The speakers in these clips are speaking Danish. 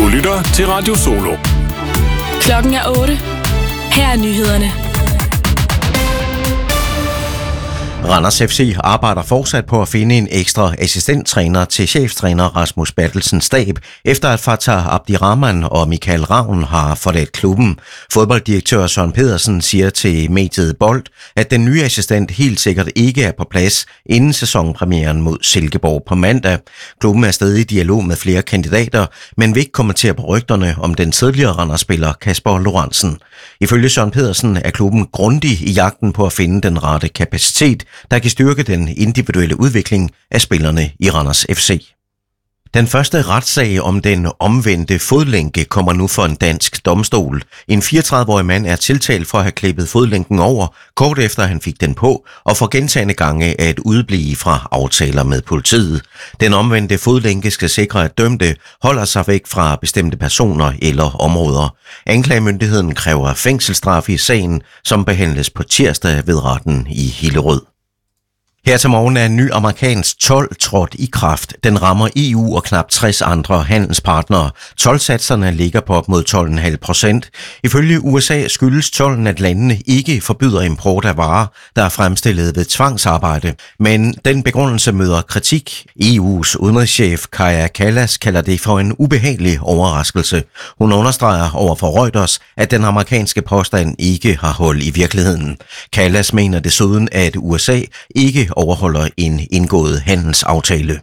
Du lytter til Radio Solo. Klokken er 8. Her er nyhederne. Randers FC arbejder fortsat på at finde en ekstra assistenttræner til cheftræner Rasmus Bertelsens stab, efter at Fatah Abdirahman og Michael Ravn har forladt klubben. Fodbolddirektør Søren Pedersen siger til mediet Bold, at den nye assistent helt sikkert ikke er på plads inden sæsonpremieren mod Silkeborg på mandag. Klubben er stadig i dialog med flere kandidater, men vil ikke kommentere på rygterne om den tidligere Randers-spiller Kasper Lorentzen. Ifølge Søren Pedersen er klubben grundig i jagten på at finde den rette kapacitet, der kan styrke den individuelle udvikling af spillerne i Randers FC. Den første retssag om den omvendte fodlænke kommer nu for en dansk domstol. En 34-årig mand er tiltalt for at have klippet fodlænken over, kort efter han fik den på, og for gentagne gange at udeblive fra aftaler med politiet. Den omvendte fodlænke skal sikre, at dømte holder sig væk fra bestemte personer eller områder. Anklagemyndigheden kræver fængselsstraf i sagen, som behandles på tirsdag ved retten i Hillerød. Her til morgen er en ny amerikansk told trådt i kraft. Den rammer EU og knap 60 andre handelspartnere. Toldsatserne ligger på op mod 12,5%. Ifølge USA skyldes tolden, at landene ikke forbyder import af varer, der er fremstillet ved tvangsarbejde. Men den begrundelse møder kritik. EU's udenrigschef Kaja Kallas kalder det for en ubehagelig overraskelse. Hun understreger over for Reuters, at den amerikanske påstand ikke har hold i virkeligheden. Kallas mener desuden, at USA ikke overholder en indgået handelsaftale.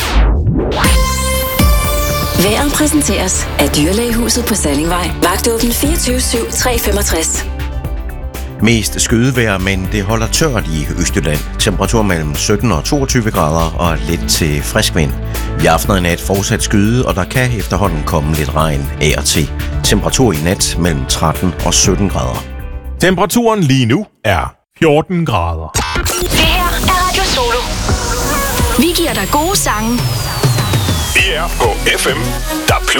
Vejret præsenteres af Dyrlægehuset på Sallingvej. Vagtåben 24/7, 365. Mest skydevejr, men det holder tørt i Østjylland. Temperatur mellem 17 og 22 grader og lidt til frisk vind. I aften og i nat fortsat skyde, og der kan efterhånden komme lidt regn af og til. Temperatur i nat mellem 13 og 17 grader. Temperaturen lige nu er 14 grader. Det her er Radio Solo. Vi giver dig gode sange. Vi er på FM, der